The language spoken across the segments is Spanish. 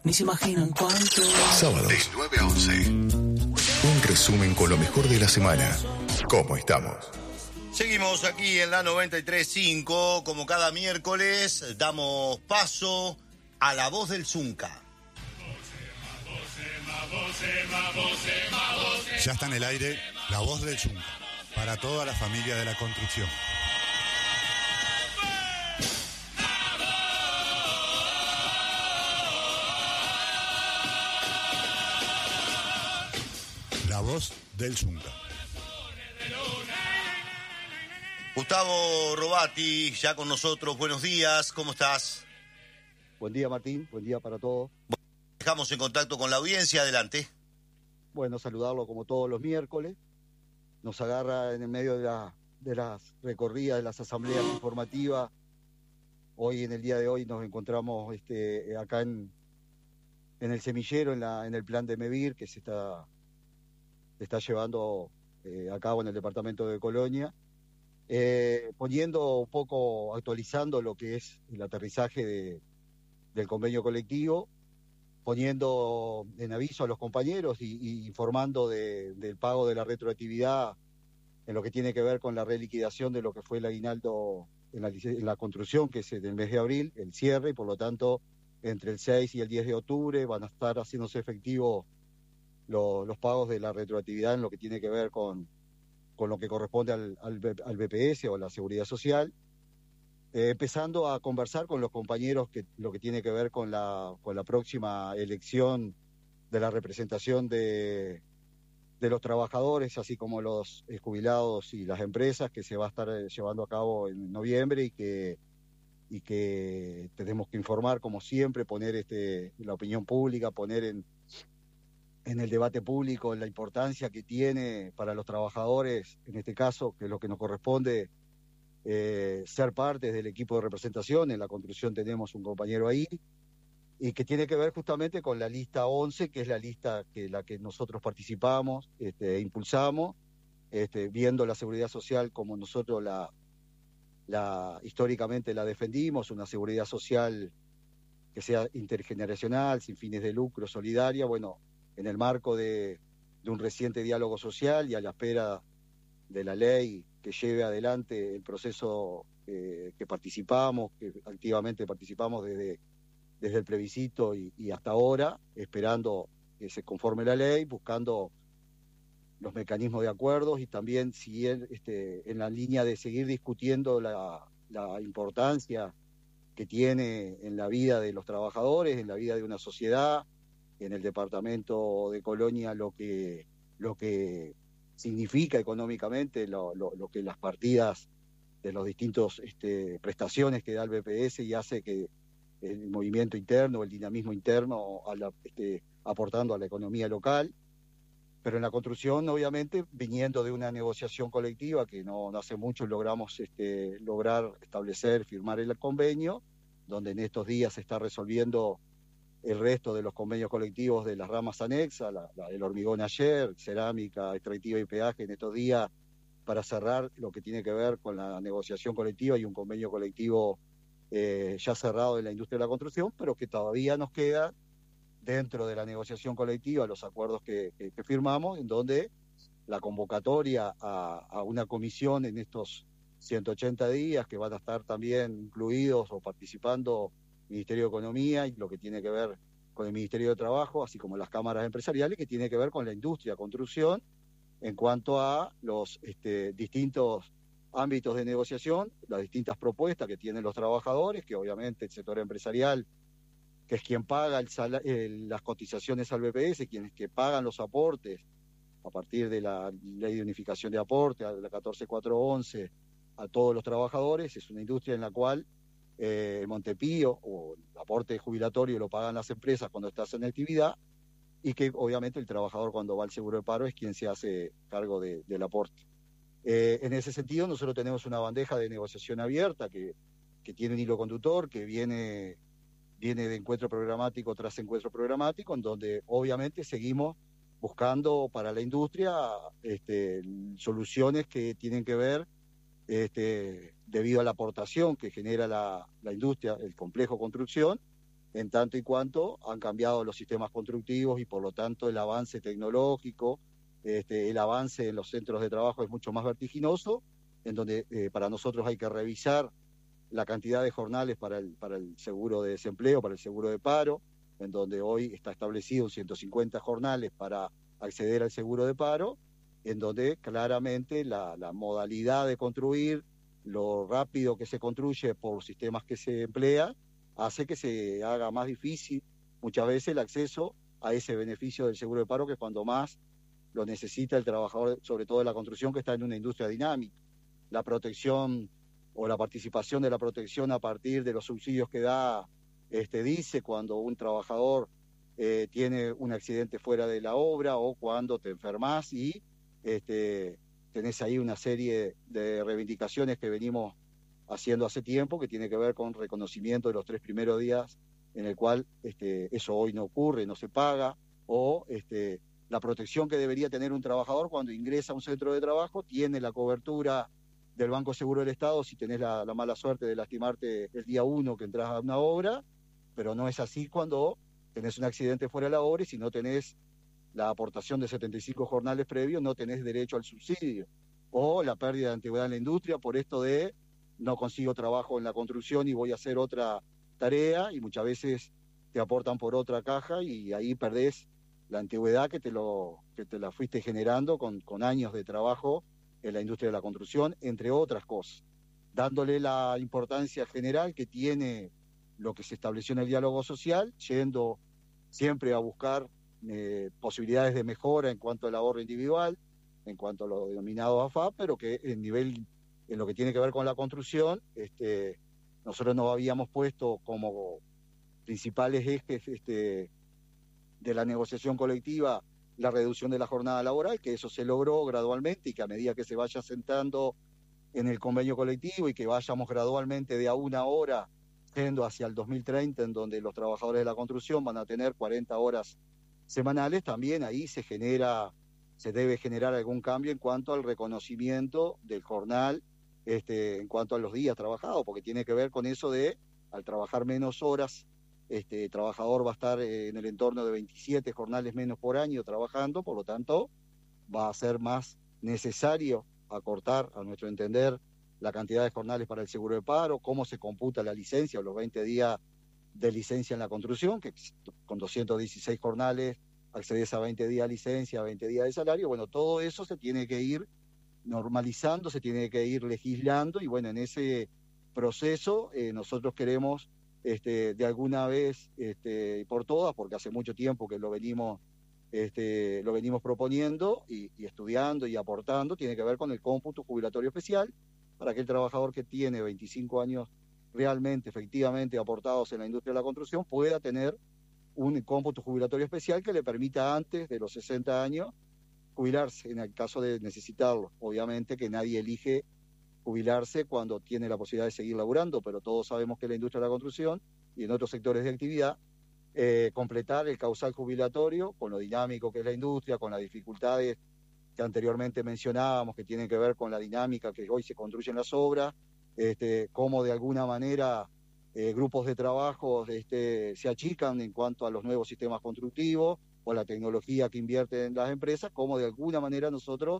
Ni se imaginan cuánto. Sábados, de 9 a 11. Un resumen con lo mejor de la semana. ¿Cómo estamos? Seguimos aquí en la 93.5. Como cada miércoles, damos paso a la voz del Zunca. Ya está en el aire la voz del Zunca. Para toda la familia de la construcción. La voz del Zunca. Gustavo Robati, ya con nosotros. Buenos días, ¿cómo estás? Buen día, Martín. Buen día para todos. Dejamos en contacto con la audiencia. Adelante. Bueno, saludarlo como todos los miércoles. Nos agarra en el medio de las recorridas, de las asambleas informativas. Hoy, en el día de hoy, nos encontramos acá en el semillero, en el plan de MEVIR, que se está llevando a cabo en el departamento de Colonia, poniendo un poco, actualizando lo que es el aterrizaje del convenio colectivo, poniendo en aviso a los compañeros y informando del pago de la retroactividad en lo que tiene que ver con la reliquidación de lo que fue el aguinaldo en la construcción, que es del mes de abril, el cierre, y por lo tanto, entre el 6 y el 10 de octubre van a estar haciéndose efectivos los pagos de la retroactividad en lo que tiene que ver con lo que corresponde al BPS o a la Seguridad Social, empezando a conversar con los compañeros lo que tiene que ver con la próxima elección de la representación de los trabajadores, así como los jubilados y las empresas, que se va a estar llevando a cabo en noviembre y que tenemos que informar, como siempre, poner la opinión pública, poner en el debate público la importancia que tiene para los trabajadores, en este caso, que es lo que nos corresponde, ser parte del equipo de representación. En la construcción tenemos un compañero ahí, y que tiene que ver justamente con la lista 11, que es la lista la que nosotros participamos, impulsamos, viendo la seguridad social como nosotros históricamente la defendimos, una seguridad social que sea intergeneracional, sin fines de lucro, solidaria. Bueno, en el marco de un reciente diálogo social y a la espera de la ley que lleve adelante el proceso que participamos, que activamente participamos desde el plebiscito y hasta ahora, esperando que se conforme la ley, buscando los mecanismos de acuerdos y también en la línea de seguir discutiendo la importancia que tiene en la vida de los trabajadores, en la vida de una sociedad, en el departamento de Colonia, lo que significa económicamente, lo que las partidas de los distintos prestaciones que da el BPS, y hace que el movimiento interno, el dinamismo interno, aportando a la economía local. Pero en la construcción, obviamente, viniendo de una negociación colectiva que no hace mucho logramos lograr establecer, firmar el convenio, donde en estos días se está resolviendo el resto de los convenios colectivos de las ramas anexas, el hormigón ayer, cerámica, extractiva y peaje en estos días, para cerrar lo que tiene que ver con la negociación colectiva y un convenio colectivo ya cerrado en la industria de la construcción, pero que todavía nos queda dentro de la negociación colectiva los acuerdos que firmamos, en donde la convocatoria a una comisión en estos 180 días, que van a estar también incluidos o participando Ministerio de Economía y lo que tiene que ver con el Ministerio de Trabajo, así como las cámaras empresariales, que tiene que ver con la industria de construcción en cuanto a los distintos ámbitos de negociación, las distintas propuestas que tienen los trabajadores, que obviamente el sector empresarial, que es quien paga las cotizaciones al BPS, quienes que pagan los aportes a partir de la Ley de Unificación de Aportes, la 14411, a todos los trabajadores. Es una industria en la cual el Montepío o el aporte jubilatorio lo pagan las empresas cuando estás en actividad, y que obviamente el trabajador, cuando va al seguro de paro, es quien se hace cargo del aporte. En ese sentido, nosotros tenemos una bandeja de negociación abierta que tiene un hilo conductor, que viene de encuentro programático tras encuentro programático, en donde obviamente seguimos buscando para la industria soluciones que tienen que ver, debido a la aportación que genera la industria, el complejo construcción, en tanto y cuanto han cambiado los sistemas constructivos y por lo tanto el avance tecnológico, el avance en los centros de trabajo es mucho más vertiginoso, en donde para nosotros hay que revisar la cantidad de jornales para el seguro de desempleo, para el seguro de paro, en donde hoy está establecido 150 jornales para acceder al seguro de paro, en donde claramente la modalidad de construir, lo rápido que se construye por los sistemas que se emplea, hace que se haga más difícil muchas veces el acceso a ese beneficio del seguro de paro, que es cuando más lo necesita el trabajador, sobre todo de la construcción, que está en una industria dinámica. La protección o la participación de la protección a partir de los subsidios que da dice cuando un trabajador tiene un accidente fuera de la obra o cuando te enfermas y tenés ahí una serie de reivindicaciones que venimos haciendo hace tiempo, que tiene que ver con reconocimiento de los 3 primeros días en el cual eso hoy no ocurre, no se paga, o la protección que debería tener un trabajador cuando ingresa a un centro de trabajo, tiene la cobertura del Banco Seguro del Estado si tenés la mala suerte de lastimarte el día 1 que entras a una obra, pero no es así cuando tenés un accidente fuera de la obra y si no tenés la aportación de 75 jornales previos, no tenés derecho al subsidio. O la pérdida de antigüedad en la industria por esto de no consigo trabajo en la construcción y voy a hacer otra tarea y muchas veces te aportan por otra caja y ahí perdés la antigüedad que te la fuiste generando con años de trabajo en la industria de la construcción, entre otras cosas, dándole la importancia general que tiene lo que se estableció en el diálogo social, yendo siempre a buscar posibilidades de mejora en cuanto al ahorro individual, en cuanto a lo denominado AFAP, pero que en lo que tiene que ver con la construcción, nosotros nos habíamos puesto como principales ejes de la negociación colectiva la reducción de la jornada laboral, que eso se logró gradualmente y que a medida que se vaya sentando en el convenio colectivo y que vayamos gradualmente de a 1 hora yendo hacia el 2030, en donde los trabajadores de la construcción van a tener 40 horas semanales, también ahí se debe generar algún cambio en cuanto al reconocimiento del jornal, en cuanto a los días trabajados, porque tiene que ver con eso de, al trabajar menos horas, el trabajador va a estar en el entorno de 27 jornales menos por año trabajando, por lo tanto va a ser más necesario acortar, a nuestro entender, la cantidad de jornales para el seguro de paro, cómo se computa la licencia o los 20 días de licencia en la construcción, que con 216 jornales accedes a 20 días de licencia, 20 días de salario. Bueno, todo eso se tiene que ir normalizando, se tiene que ir legislando y bueno, en ese proceso nosotros queremos de alguna vez por todas, porque hace mucho tiempo que lo venimos proponiendo y estudiando y aportando, tiene que ver con el cómputo jubilatorio especial para que el trabajador que tiene 25 años realmente, efectivamente aportados en la industria de la construcción pueda tener un cómputo jubilatorio especial que le permita antes de los 60 años jubilarse en el caso de necesitarlo. Obviamente que nadie elige jubilarse cuando tiene la posibilidad de seguir laburando, pero todos sabemos que en la industria de la construcción y en otros sectores de actividad, completar el causal jubilatorio con lo dinámico que es la industria, con las dificultades que anteriormente mencionábamos, que tienen que ver con la dinámica que hoy se construyen las obras, cómo de alguna manera grupos de trabajo se achican en cuanto a los nuevos sistemas constructivos o la tecnología que invierten las empresas, cómo de alguna manera nosotros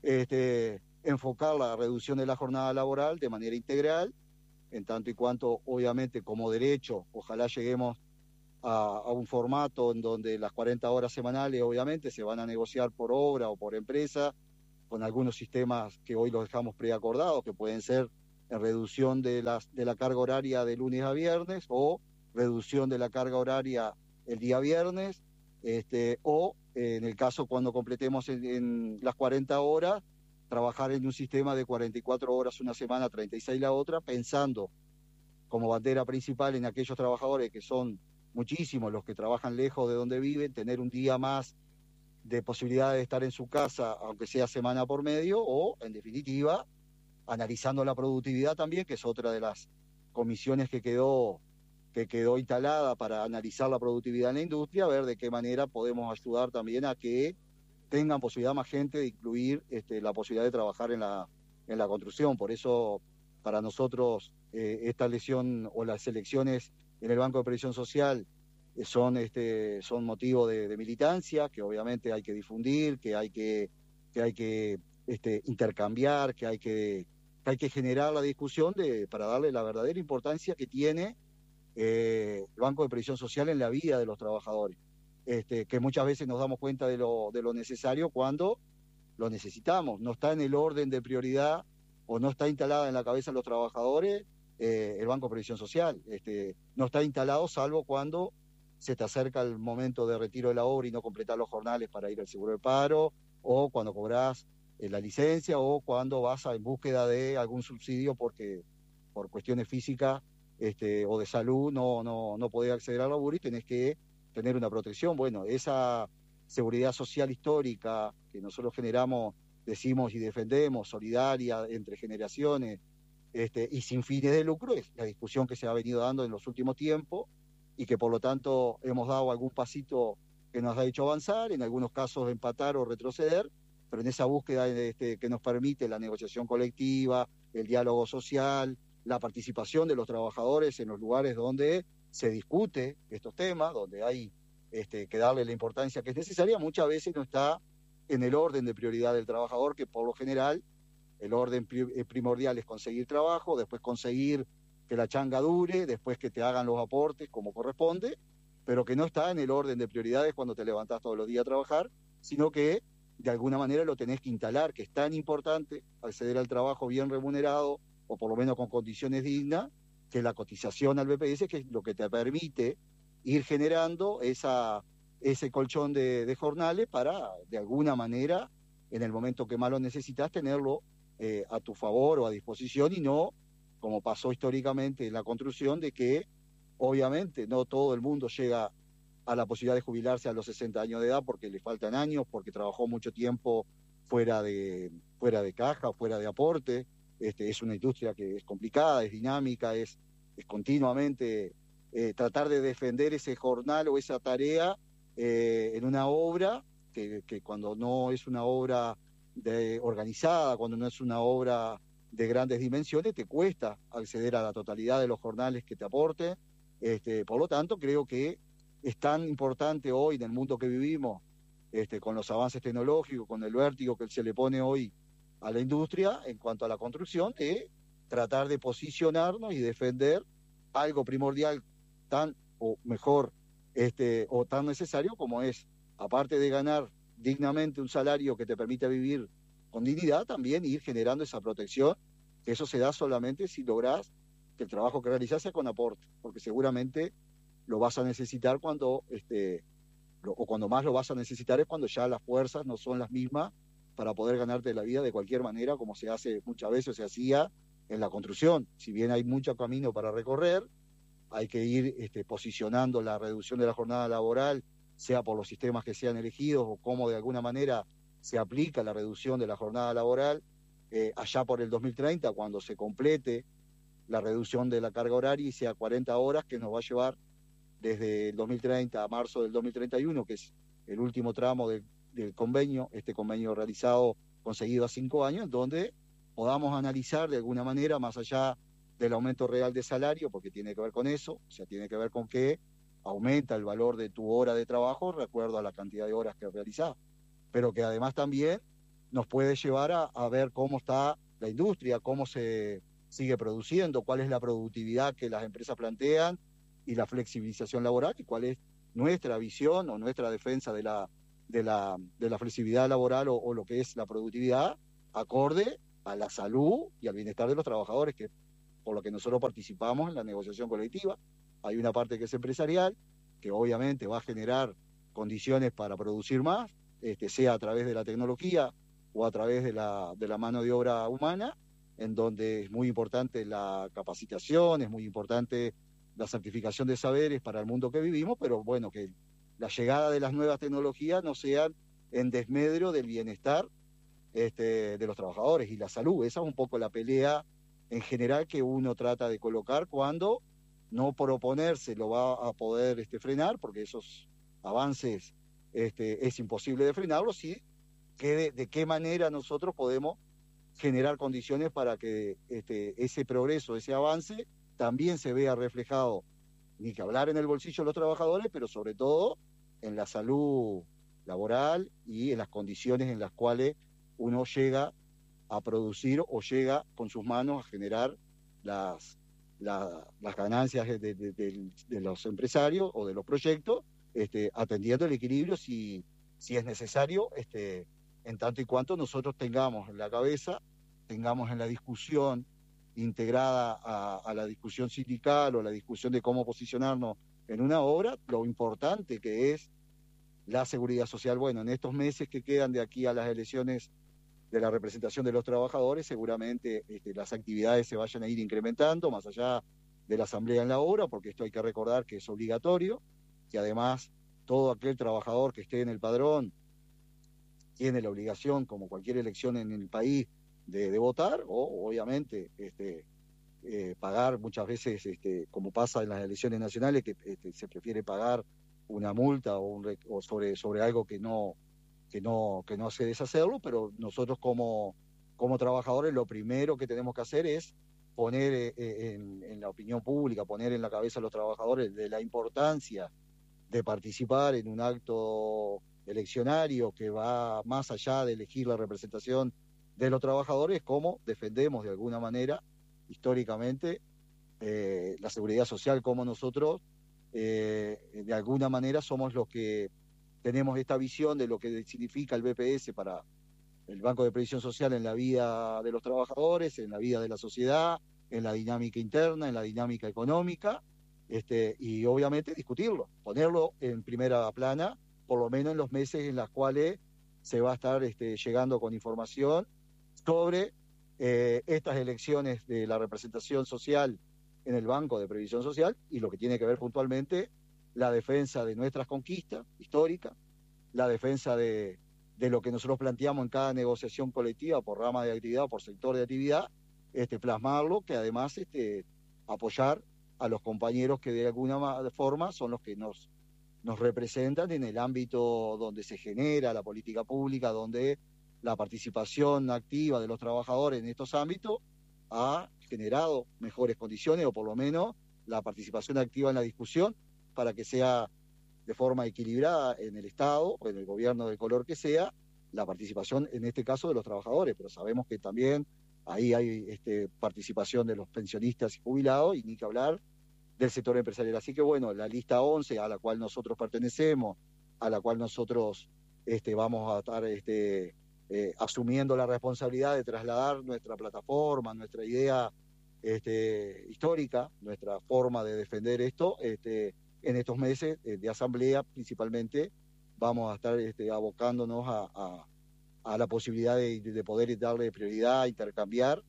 enfocar la reducción de la jornada laboral de manera integral, en tanto y cuanto obviamente como derecho, ojalá lleguemos a un formato en donde las 40 horas semanales obviamente se van a negociar por obra o por empresa, con algunos sistemas que hoy los dejamos preacordados, que pueden ser en reducción de la carga horaria de lunes a viernes o reducción de la carga horaria el día viernes, o en el caso cuando completemos en las 40 horas, trabajar en un sistema de 44 horas una semana, 36 la otra, pensando como bandera principal en aquellos trabajadores que son muchísimos los que trabajan lejos de donde viven, tener un día más de posibilidad de estar en su casa, aunque sea semana por medio, o en definitiva, analizando la productividad también, que es otra de las comisiones que quedó instalada para analizar la productividad en la industria, a ver de qué manera podemos ayudar también a que tengan posibilidad más gente de incluir la posibilidad de trabajar en la construcción. Por eso, para nosotros, esta elección o las elecciones en el Banco de Previsión Social son motivo de militancia, que obviamente hay que difundir, que hay que intercambiar, que hay que generar la discusión para darle la verdadera importancia que tiene el Banco de Previsión Social en la vida de los trabajadores. Que muchas veces nos damos cuenta de lo necesario cuando lo necesitamos. No está en el orden de prioridad o no está instalada en la cabeza de los trabajadores el Banco de Previsión Social. No está instalado salvo cuando se te acerca el momento de retiro de la obra y no completar los jornales para ir al seguro de paro, o cuando cobras la licencia, o cuando vas en búsqueda de algún subsidio porque por cuestiones físicas o de salud no podés acceder al laburo y tenés que tener una protección. Bueno, esa seguridad social histórica que nosotros generamos, decimos y defendemos, solidaria entre generaciones y sin fines de lucro, es la discusión que se ha venido dando en los últimos tiempos y que por lo tanto hemos dado algún pasito que nos ha hecho avanzar, en algunos casos empatar o retroceder, pero en esa búsqueda que nos permite la negociación colectiva, el diálogo social, la participación de los trabajadores en los lugares donde se discute estos temas, donde hay que darle la importancia que es necesaria, muchas veces no está en el orden de prioridad del trabajador, que por lo general el orden primordial es conseguir trabajo, después conseguir que la changa dure, después que te hagan los aportes como corresponde, pero que no está en el orden de prioridades cuando te levantás todos los días a trabajar, sino que de alguna manera lo tenés que instalar, que es tan importante acceder al trabajo bien remunerado, o por lo menos con condiciones dignas, que la cotización al BPS, que es lo que te permite ir generando ese colchón de jornales para, de alguna manera, en el momento que más lo necesitas, tenerlo a tu favor o a disposición, y no, como pasó históricamente en la construcción, de que obviamente no todo el mundo llega a la posibilidad de jubilarse a los 60 años de edad porque le faltan años, porque trabajó mucho tiempo fuera de caja, fuera de aporte. Es una industria que es complicada, es dinámica, es continuamente tratar de defender ese jornal o esa tarea en una obra que cuando no es una obra organizada, cuando no es una obra de grandes dimensiones, te cuesta acceder a la totalidad de los jornales que te aporten. Por lo tanto, creo que es tan importante hoy en el mundo que vivimos, con los avances tecnológicos, con el vértigo que se le pone hoy a la industria en cuanto a la construcción, de tratar de posicionarnos y defender algo primordial tan o mejor o tan necesario como es, aparte de ganar dignamente un salario que te permite vivir con dignidad, también ir generando esa protección, que eso se da solamente si lográs que el trabajo que realizás sea con aporte, porque seguramente lo vas a necesitar cuando más lo vas a necesitar es cuando ya las fuerzas no son las mismas para poder ganarte la vida de cualquier manera, como se hace muchas veces, se hacía en la construcción. Si bien hay mucho camino para recorrer, hay que ir posicionando la reducción de la jornada laboral, sea por los sistemas que sean elegidos o cómo de alguna manera se aplica la reducción de la jornada laboral allá por el 2030, cuando se complete la reducción de la carga horaria y sea 40 horas, que nos va a llevar desde el 2030 a marzo del 2031, que es el último tramo del convenio, este convenio realizado, conseguido a 5 años, donde podamos analizar de alguna manera, más allá del aumento real de salario, porque tiene que ver con eso, o sea, tiene que ver con que aumenta el valor de tu hora de trabajo de acuerdo a la cantidad de horas que realizás, pero que además también nos puede llevar a ver cómo está la industria, cómo se sigue produciendo, cuál es la productividad que las empresas plantean y la flexibilización laboral, y cuál es nuestra visión o nuestra defensa de la flexibilidad laboral o lo que es la productividad acorde a la salud y al bienestar de los trabajadores, que por lo que nosotros participamos en la negociación colectiva. Hay una parte que es empresarial, que obviamente va a generar condiciones para producir más, sea a través de la tecnología o a través de la mano de obra humana, en donde es muy importante la capacitación, es muy importante la certificación de saberes para el mundo que vivimos, pero bueno, que la llegada de las nuevas tecnologías no sean en desmedro del bienestar de los trabajadores y la salud. Esa es un poco la pelea en general que uno trata de colocar cuando no por oponerse lo va a poder frenar, porque esos avances es imposible de frenarlos, sí, de qué manera nosotros podemos generar condiciones para que ese progreso, ese avance, también se vea reflejado ni que hablar en el bolsillo de los trabajadores, pero sobre todo en la salud laboral y en las condiciones en las cuales uno llega a producir o llega con sus manos a generar las ganancias de los empresarios o de los proyectos, atendiendo el equilibrio si es necesario, en tanto y cuanto nosotros tengamos en la cabeza, tengamos en la discusión integrada a la discusión sindical o la discusión de cómo posicionarnos en una obra, lo importante que es la seguridad social. Bueno, en estos meses que quedan de aquí a las elecciones de la representación de los trabajadores, seguramente las actividades se vayan a ir incrementando, más allá de la asamblea en la obra, porque esto hay que recordar que es obligatorio, que además todo aquel trabajador que esté en el padrón tiene la obligación, como cualquier elección en el país, de votar, o obviamente pagar muchas veces, como pasa en las elecciones nacionales, que se prefiere pagar una multa o sobre algo que no hace deshacerlo, pero nosotros como trabajadores lo primero que tenemos que hacer es poner en la opinión pública, poner en la cabeza a los trabajadores de la importancia de participar en un acto eleccionario que va más allá de elegir la representación de los trabajadores, cómo defendemos de alguna manera, históricamente, la seguridad social, como nosotros, de alguna manera, somos los que tenemos esta visión de lo que significa el BPS para el Banco de Previsión Social en la vida de los trabajadores, en la vida de la sociedad, en la dinámica interna, en la dinámica económica, y obviamente discutirlo, ponerlo en primera plana, por lo menos en los meses en los cuales se va a estar llegando con información sobre estas elecciones de la representación social en el Banco de Previsión Social y lo que tiene que ver puntualmente la defensa de nuestras conquistas históricas, la defensa de lo que nosotros planteamos en cada negociación colectiva por rama de actividad o por sector de actividad, plasmarlo, que además apoyar a los compañeros que de alguna forma son los que nos representan en el ámbito donde se genera la política pública, donde la participación activa de los trabajadores en estos ámbitos ha generado mejores condiciones, o por lo menos la participación activa en la discusión, para que sea de forma equilibrada en el Estado o en el gobierno del color que sea, la participación en este caso de los trabajadores, pero sabemos que también ahí hay participación de los pensionistas y jubilados, y ni que hablar del sector empresarial. Así que bueno, la lista 11 a la cual nosotros pertenecemos, a la cual nosotros vamos a estar asumiendo la responsabilidad de trasladar nuestra plataforma, nuestra idea histórica, nuestra forma de defender esto, en estos meses de asamblea principalmente vamos a estar abocándonos a la posibilidad de poder darle prioridad, intercambiar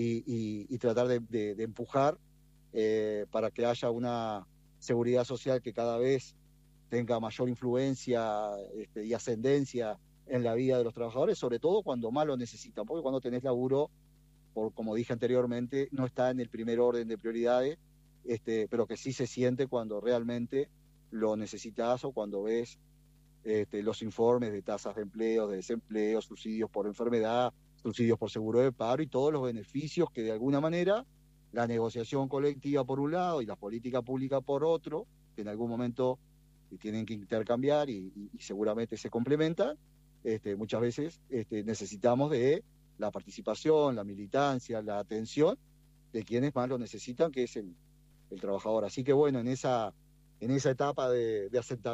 y tratar de empujar para que haya una seguridad social que cada vez tenga mayor influencia y ascendencia en la vida de los trabajadores, sobre todo cuando más lo necesitan, porque cuando tenés laburo, como dije anteriormente, no está en el primer orden de prioridades, pero que sí se siente cuando realmente lo necesitas, o cuando ves los informes de tasas de empleo, de desempleo, subsidios por enfermedad, subsidios por seguro de paro y todos los beneficios que de alguna manera la negociación colectiva por un lado y la política pública por otro, que en algún momento tienen que intercambiar y seguramente se complementan. Muchas veces necesitamos de la participación, la militancia, la atención de quienes más lo necesitan, que es el trabajador. Así que bueno, en esa etapa de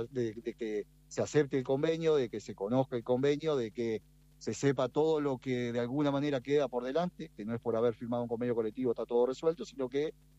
que se acepte el convenio, de que se conozca el convenio, de que se sepa todo lo que de alguna manera queda por delante, que no es por haber firmado un convenio colectivo está todo resuelto, sino que